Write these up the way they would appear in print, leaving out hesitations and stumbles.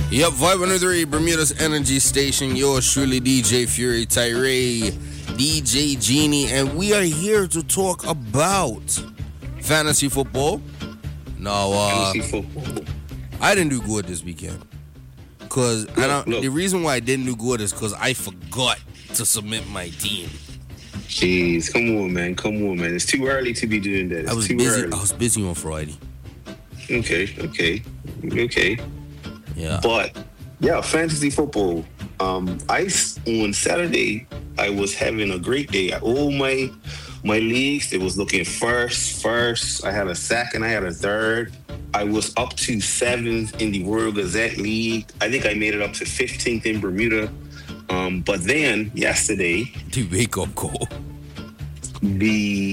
Yep, 503 Bermuda's Energy Station. Yours truly, DJ Fury Tyree, DJ Genie, and we are here to talk about fantasy football. Now, fantasy football. I didn't do good this weekend. The reason why I didn't do good is because I forgot to submit my team. Jeez, come on, man. It's too early to be doing that. I was busy on Friday. Okay. Yeah. But yeah, fantasy football. On Saturday, I was having a great day. All my leagues, it was looking first. I had a second, I had a third. I was up to 7th in the Royal Gazette League. I think I made it up to 15th in Bermuda. But then yesterday, the wake-up call. The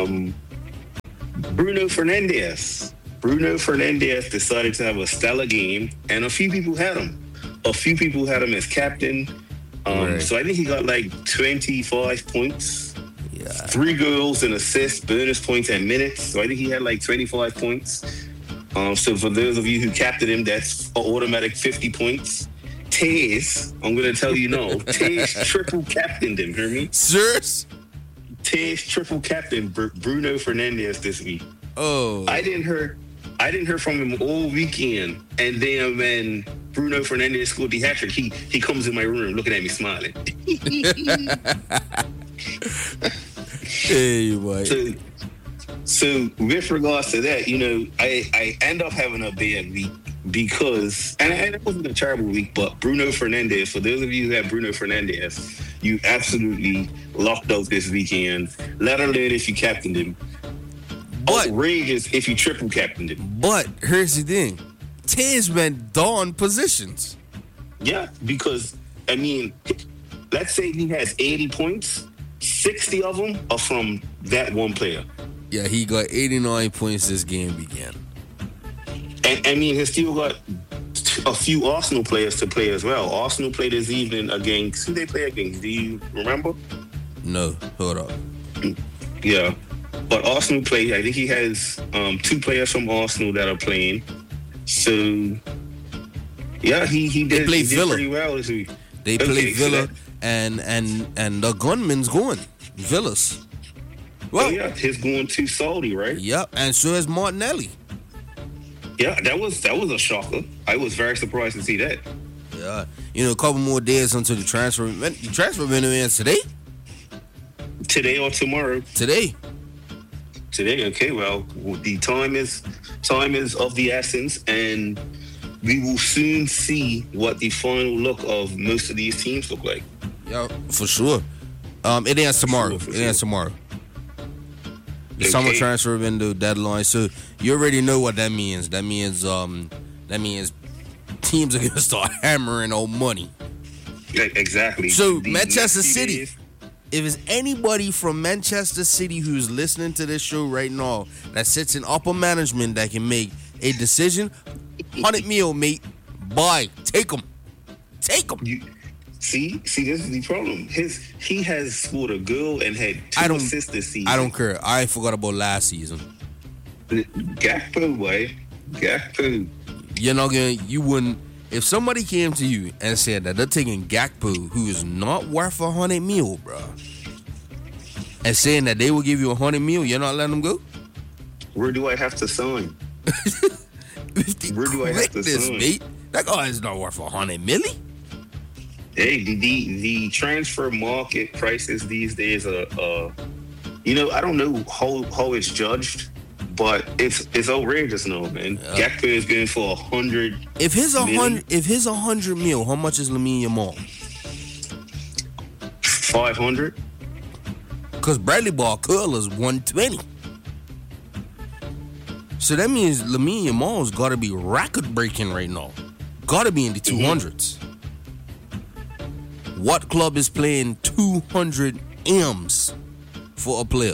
Bruno Fernandes decided to have a stellar game, and a few people had him. As captain. Right. So I think he got like 25 points. Yeah. 3 goals and assists, bonus points and minutes. So I think he had like 25 points. So for those of you who captained him, that's an automatic 50 points. Taze, I'm going to tell you no. Taze triple captained him, hear me? Serious? Taze triple captained Bruno Fernandes this week. Oh. I didn't hear from him all weekend. And then when Bruno Fernandes scored the hat-trick, he comes in my room looking at me smiling. Hey, boy. So with regards to that, I end up having a bad week because, and it wasn't a terrible week, but Bruno Fernandes, for those of you who have Bruno Fernandes, you absolutely locked out this weekend, let alone if you captained him. But outrageous if you triple captained him. But here's the thing. Tiz went down positions. Yeah, because, let's say he has 80 points, 60 of them are from that one player. Yeah, he got 89 points this game began. And, he's still got a few Arsenal players to play as well. Arsenal played this evening against, who they play against? Do you remember? No, hold up. Yeah. But Arsenal play, I think he has 2 players from Arsenal that are playing. So, yeah, he did pretty well this week. They play Villa, and the gunman's going. Villas. Well, yeah, he's going to Saudi, right? Yep, and so is Martinelli. Yeah, that was a shocker. I was very surprised to see that. Yeah, a couple more days until the transfer. The transfer window ends today. Today or tomorrow? Today, okay. Well, the time is of the essence, and we will soon see what the final look of most of these teams look like. Yeah, for sure. It ends tomorrow. Tomorrow. The summer transfer window deadline. So you already know what that means. That means teams are gonna start hammering on money. Exactly. So Manchester City. If it's anybody from Manchester City who's listening to this show right now that sits in upper management that can make a decision, 100 mil, mate. Buy. Take them. See, this is the problem. He has scored a goal and had 2 assists this season. I don't care. I forgot about last season. Gakpo, boy. Gakpo. You wouldn't. If somebody came to you and said that they're taking Gakpo, who is not worth 100 mil, bro, and saying that they will give you 100 mil, you're not letting them go? Where do I have to sign? Where do I have to sign? Mate? That guy is not worth 100 milli. Hey, the transfer market prices these days are, I don't know how it's judged, but it's outrageous now, man. Yeah. Gakpo is going for 100. If his 100 mil, how much is Lamine Yamal? 500. Because Bradley Ball Curl is 120. So that means Lamine Yamal's got to be record breaking right now. Got to be in the 200s. What club is playing 200 M's for a player?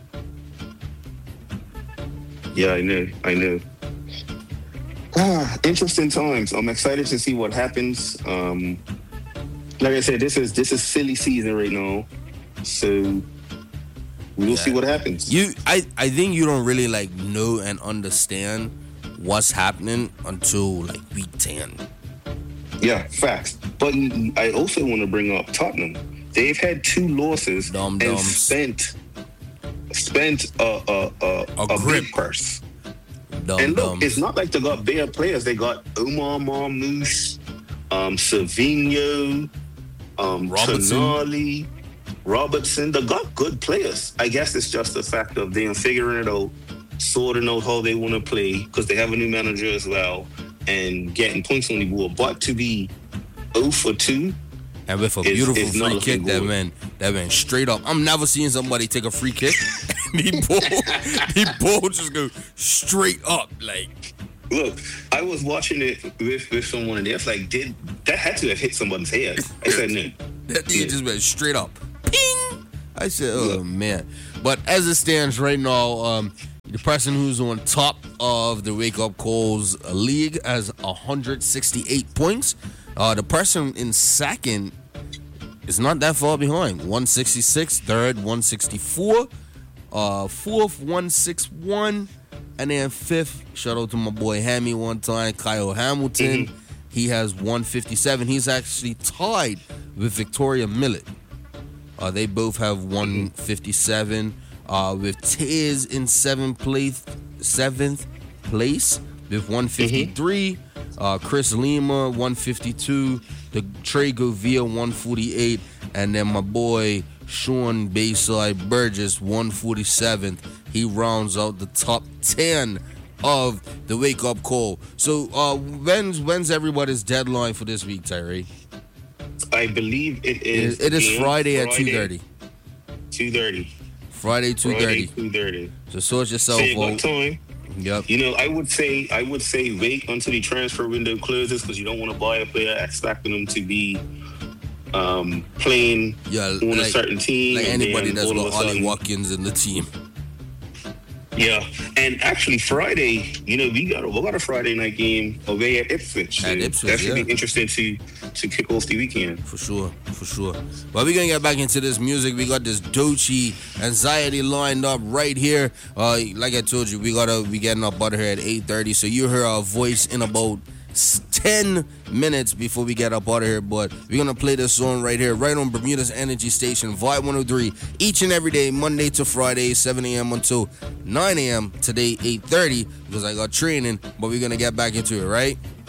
Yeah, I know. Interesting times. I'm excited to see what happens. Like I said, this is silly season right now, so we'll see what happens. I think you don't really know and understand what's happening until week 10. Yeah, facts. But I also want to bring up Tottenham. They've had 2 losses and spent a grip big purse. And look, it's not like they got bad players. They got Omar Marmoush, Savinho, Tonali, Robertson. They got good players. I guess it's just the fact of them figuring it out, sorting out how they want to play, because they have a new manager as well, and getting points on the board. But to be 0 for 2, and with a beautiful free kick that went straight up. I'm never seeing somebody take a free kick. the ball just go straight up. Like, look, I was watching it with someone, and it's like, that had to have hit someone's head? I said no. That thing just went straight up. Ping! I said, oh man. But as it stands right now, the person who's on top of the Wake Up Calls league has 168 points. The person in second is not that far behind. 166, third 164, fourth 161, and then fifth, shout out to my boy Hammy one time, Kyle Hamilton. Mm-hmm. He has 157. He's actually tied with Victoria Millet. They both have 157. With Tiz in seventh place with 153. Chris Lima 152. The Trey Govia 148, and then my boy Sean Bayside Burgess 147th. He rounds out the top 10 of the Wake Up Call. So when's everybody's deadline for this week, Tyree? I believe it is. It is Friday at 2:30. 2:30. Friday 2:30. 2:30. So sort yourself out. What time? Yep. You know, I would say wait until the transfer window closes, because you don't want to buy a player expecting them to be playing on a certain team. Like anybody that's got Ollie Watkins in the team. Yeah, and actually Friday, you know, we got a Friday night game away at Ipswich. That should be interesting to kick off the weekend. For sure. But we're gonna get back into this music. We got this Doechii Anxiety lined up right here. Like I told you, we getting up out of here at 8:30. So you hear our voice in about 10 minutes before we get up out of here, but we're gonna play this song right here, right on Bermuda's Energy Station, Vibe 103, each and every day, Monday to Friday, 7 a.m. until 9 a.m. Today, 8:30, because I got training, but we're gonna get back into it, right?